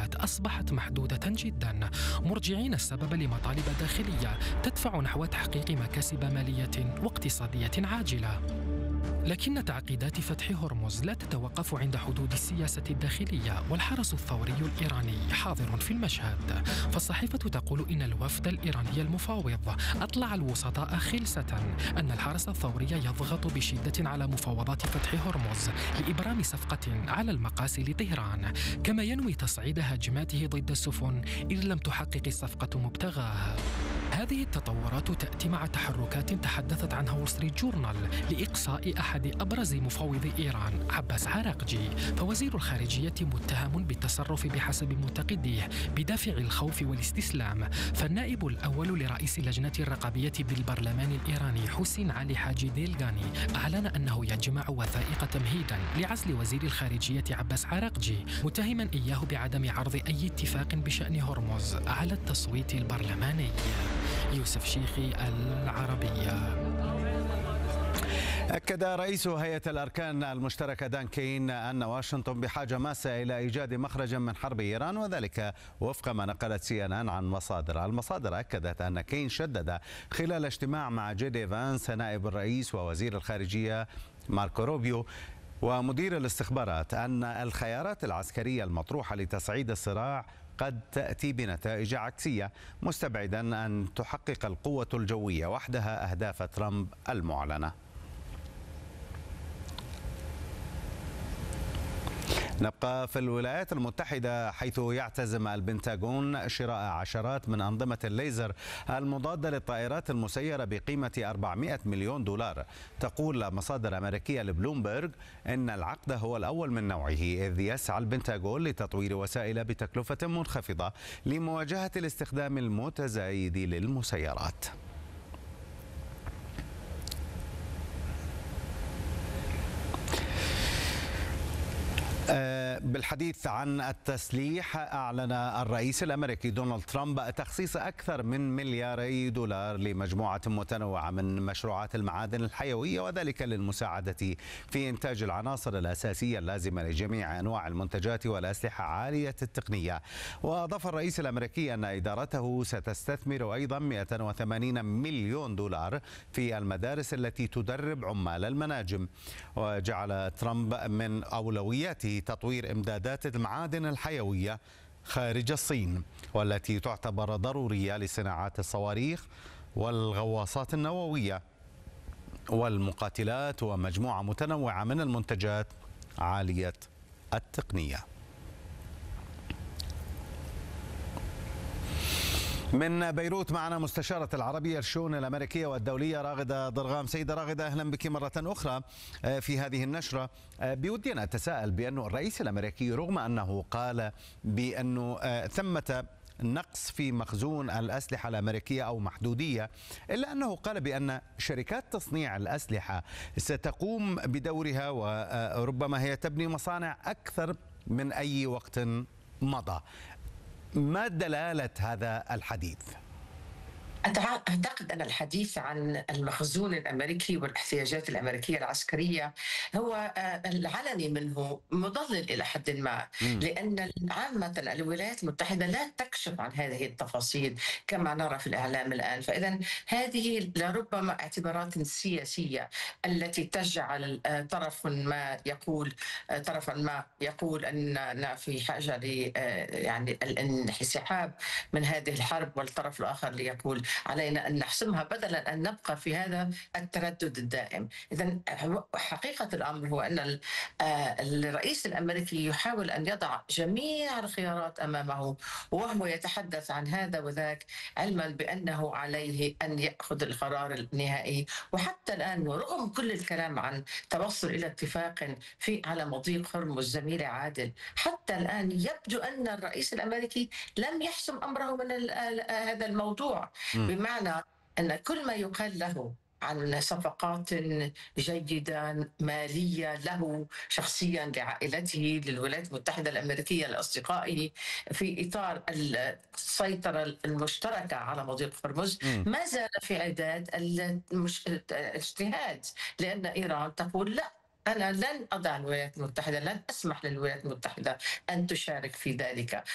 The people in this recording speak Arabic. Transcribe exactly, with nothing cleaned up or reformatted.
التطورات أصبحت محدودة جدا، مرجعين السبب لمطالب داخلية تدفع نحو تحقيق مكاسب مالية واقتصادية عاجلة. لكن تعقيدات فتح هرمز لا تتوقف عند حدود السياسة الداخلية، والحرس الثوري الإيراني حاضر في المشهد. فالصحيفة تقول إن الوفد الإيراني المفاوض أطلع الوسطاء خلسة أن الحرس الثوري يضغط بشدة على مفاوضات فتح هرمز لإبرام صفقة على المقاس لطهران، كما ينوي تصعيد هجماته ضد السفن إن لم تحقق الصفقة مبتغاها. هذه التطورات تأتي مع تحركات تحدثت عنها وول ستريت جورنال لإقصاء أحد أبرز مفاوضي إيران عباس عراقجي، فوزير الخارجية متهم بالتصرف بحسب منتقديه بدافع الخوف والاستسلام. فالنائب الأول لرئيس اللجنة الرقابية بالبرلمان الإيراني حسين علي حاجي ديلغاني أعلن أنه يجمع وثائق تمهيدا لعزل وزير الخارجية عباس عراقجي، متهما إياه بعدم عرض أي اتفاق بشأن هرمز على التصويت البرلماني. يوسف شيخي، العربية. أكد رئيس هيئة الأركان المشتركة دان كين أن واشنطن بحاجة ماسة إلى إيجاد مخرج من حرب إيران، وذلك وفق ما نقلت سي إن إن عن مصادر. المصادر أكدت أن كين شدد خلال اجتماع مع جي دي فانس نائب الرئيس ووزير الخارجية ماركو روبيو ومدير الاستخبارات أن الخيارات العسكرية المطروحة لتصعيد الصراع قد تأتي بنتائج عكسية، مستبعدا أن تحقق القوة الجوية وحدها أهداف ترامب المعلنة. نبقى في الولايات المتحدة، حيث يعتزم البنتاغون شراء عشرات من أنظمة الليزر المضادة للطائرات المسيرة بقيمة أربعمائة مليون دولار. تقول مصادر أمريكية لبلومبرغ إن العقد هو الأول من نوعه، إذ يسعى البنتاغون لتطوير وسائل بتكلفة منخفضة لمواجهة الاستخدام المتزايد للمسيرات. بالحديث عن التسليح، أعلن الرئيس الأمريكي دونالد ترامب تخصيص أكثر من ملياري دولار لمجموعة متنوعة من مشروعات المعادن الحيوية، وذلك للمساعدة في إنتاج العناصر الأساسية اللازمة لجميع أنواع المنتجات والأسلحة عالية التقنية. وأضاف الرئيس الأمريكي أن إدارته ستستثمر أيضا مئة وثمانين مليون دولار في المدارس التي تدرب عمال المناجم. وجعل ترامب من أولوياته تطوير إمدادات المعادن الحيوية خارج الصين، والتي تعتبر ضرورية لصناعات الصواريخ والغواصات النووية والمقاتلات ومجموعة متنوعة من المنتجات عالية التقنية. من بيروت معنا مستشارة العربية الشؤون الأمريكية والدولية راغدة ضرغام. سيدة راغدة، أهلا بك مرة أخرى في هذه النشرة. بودي أن أتساءل بأنه الرئيس الأمريكي رغم أنه قال بأنه ثمة نقص في مخزون الأسلحة الأمريكية أو محدودية، إلا أنه قال بأن شركات تصنيع الأسلحة ستقوم بدورها وربما هي تبني مصانع أكثر من أي وقت مضى. ما دلالة هذا الحديث؟ أعتقد أن الحديث عن المخزون الأمريكي والاحتياجات الأمريكية العسكرية هو العلني منه مضلل إلى حد ما، لأن عامة الولايات المتحدة لا تكشف عن هذه التفاصيل كما نرى في الإعلام الآن. فإذا هذه لربما اعتبارات سياسية التي تجعل طرف ما يقول طرفا ما يقول أننا في حاجة ل يعني الانسحاب من هذه الحرب، والطرف الآخر ليقول علينا أن نحسمها بدلا أن نبقى في هذا التردد الدائم. إذن حقيقة الأمر هو أن الرئيس الأمريكي يحاول أن يضع جميع الخيارات أمامه، وهو يتحدث عن هذا وذاك، علما بأنه عليه أن يأخذ القرار النهائي. وحتى الآن ورغم كل الكلام عن توصل إلى اتفاق في على مضيق هرمز، زميلي عادل، حتى الآن يبدو أن الرئيس الأمريكي لم يحسم أمره من هذا الموضوع، بمعنى أن كل ما يقال له عن صفقات جيدة مالية له شخصيا لعائلته للولايات المتحدة الأمريكية لأصدقائه في إطار السيطرة المشتركة على مضيق هرمز، ما زال في عداد الاجتهاد، لأن إيران تقول لا، أنا لن أضع الولايات المتحدة، لن أسمح للولايات المتحدة أن تشارك في ذلك.